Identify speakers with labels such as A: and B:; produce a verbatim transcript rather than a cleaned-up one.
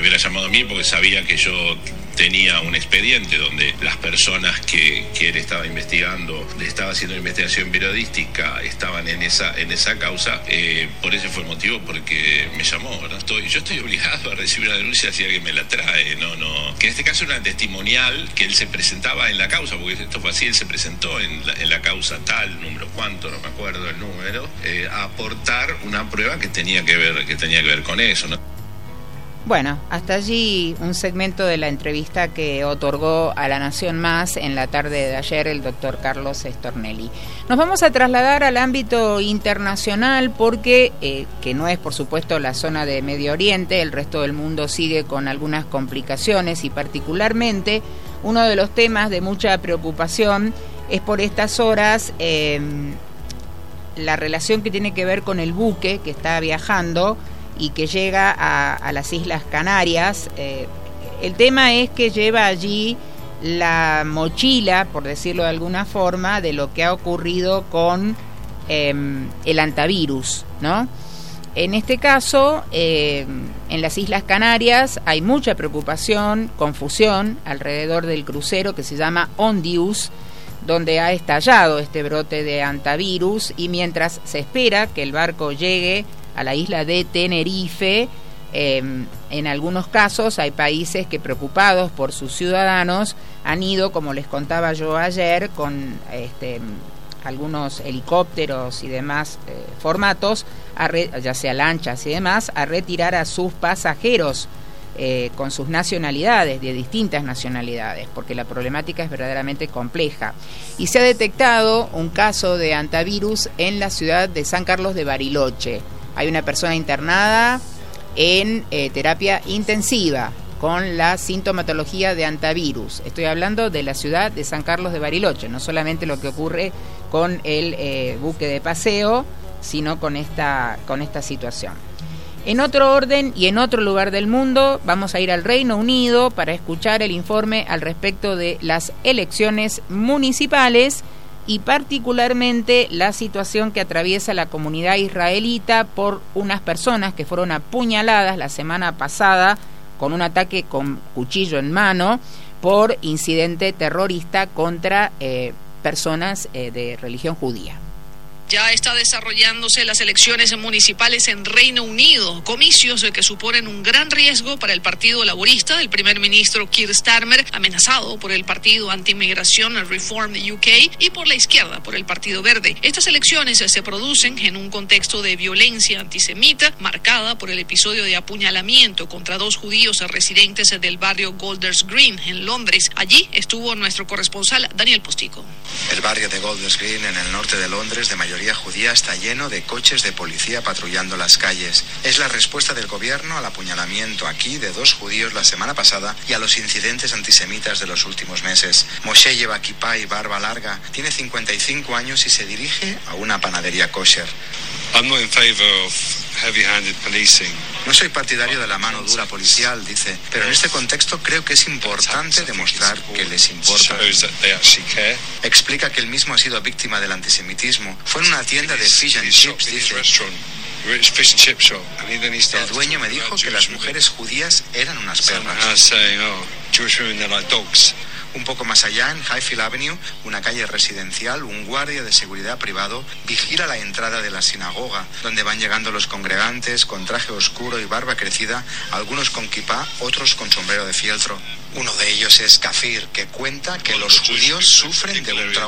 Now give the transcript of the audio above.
A: hubiera llamado a mí porque sabía que yo tenía un expediente donde las personas que, que él estaba investigando, le estaba haciendo investigación periodística, estaban en esa en esa causa. Eh, por ese fue el motivo porque me llamó, ¿no? Estoy, yo estoy obligado a recibir una denuncia si alguien me la trae, no, no. Que en este caso era una testimonial que él se presentaba en la causa, porque esto fue así, él se presentó en la, en la causa tal, número cuánto, no me acuerdo el número, eh, a aportar una prueba que tenía que ver, que tenía que ver con eso, ¿no?
B: Bueno, hasta allí un segmento de la entrevista que otorgó a La Nación Más en la tarde de ayer el doctor Carlos Stornelli. Nos vamos a trasladar al ámbito internacional porque, eh, que no es por supuesto la zona de Medio Oriente, el resto del mundo sigue con algunas complicaciones y particularmente uno de los temas de mucha preocupación es por estas horas eh, la relación que tiene que ver con el buque que está viajando y que llega a, a las Islas Canarias. Eh, el tema es que lleva allí la mochila, por decirlo de alguna forma, de lo que ha ocurrido con eh, el hantavirus, ¿no? En este caso, eh, en las Islas Canarias hay mucha preocupación, confusión alrededor del crucero que se llama Ondius, donde ha estallado este brote de hantavirus, y mientras se espera que el barco llegue a la isla de Tenerife, eh, en algunos casos hay países que, preocupados por sus ciudadanos, han ido, como les contaba yo ayer, con este, algunos helicópteros y demás eh, formatos, a re, ya sea lanchas y demás, a retirar a sus pasajeros eh, con sus nacionalidades, de distintas nacionalidades, porque la problemática es verdaderamente compleja. Y se ha detectado un caso de hantavirus en la ciudad de San Carlos de Bariloche. Hay una persona internada en eh, terapia intensiva con la sintomatología de hantavirus. Estoy hablando de la ciudad de San Carlos de Bariloche, no solamente lo que ocurre con el eh, buque de paseo, sino con esta, con esta situación. En otro orden y en otro lugar del mundo, vamos a ir al Reino Unido para escuchar el informe al respecto de las elecciones municipales y particularmente la situación que atraviesa la comunidad israelita por unas personas que fueron apuñaladas la semana pasada con un ataque con cuchillo en mano por incidente terrorista contra eh, personas eh, de religión judía.
C: Ya está desarrollándose las elecciones municipales en Reino Unido, comicios que suponen un gran riesgo para el Partido Laborista del primer ministro Keir Starmer, amenazado por el partido anti-inmigración Reform U K y por la izquierda, por el Partido Verde. Estas elecciones se producen en un contexto de violencia antisemita marcada por el episodio de apuñalamiento contra dos judíos residentes del barrio Golders Green en Londres. Allí estuvo nuestro corresponsal Daniel Postigo.
D: El barrio de Golders Green en el norte de Londres, de mayoría judía, está lleno de coches de policía patrullando las calles. Es la respuesta del gobierno al apuñalamiento aquí de dos judíos la semana pasada y a los incidentes antisemitas de los últimos meses. Moshe lleva kipá y barba larga, tiene cincuenta y cinco años y se dirige a una panadería kosher.
E: I'm not in favor of heavy-handed policing.
D: No soy partidario de la mano dura policial, dice, pero en este contexto creo que es importante demostrar que les importa. Explica que él mismo ha sido víctima del antisemitismo. Fue en una tienda de fish and chips, dice. El dueño me dijo que las mujeres judías eran unas perras. Un poco más allá, en Highfield Avenue, una calle residencial, un guardia de seguridad privado vigila la entrada de la sinagoga, donde van llegando los congregantes con traje oscuro y barba crecida, algunos con kipá, otros con sombrero de fieltro. Uno de ellos es Kafir, que cuenta que los judíos sufren de un trauma.